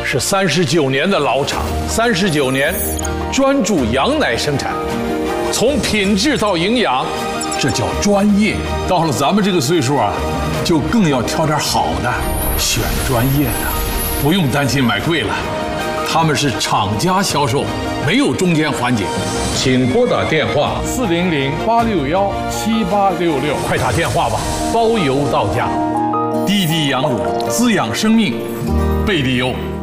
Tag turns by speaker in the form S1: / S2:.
S1: 是39年的老厂，39年专注羊奶生产，从品质到营养，这叫专业。到了咱们这个岁数啊，就更要挑点好的，选专业的，不用担心买贵了。他们是厂家销售，没有中间环节。请拨打电话400-861-7866，快打电话吧，包邮到家。滴滴羊乳滋养生命，贝利优。